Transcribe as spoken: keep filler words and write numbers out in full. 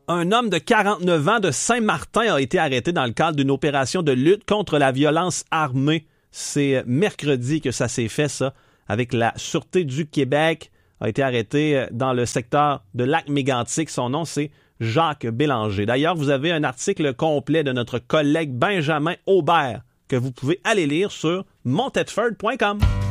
Un homme de quarante-neuf ans de Saint-Martin a été arrêté dans le cadre d'une opération de lutte contre la violence armée. C'est mercredi que ça s'est fait, ça, avec la Sûreté du Québec. A été arrêté dans le secteur de Lac-Mégantic. Son nom, c'est Jacques Bélanger. D'ailleurs, vous avez un article complet de notre collègue Benjamin Aubert que vous pouvez aller lire sur mon tedford point com.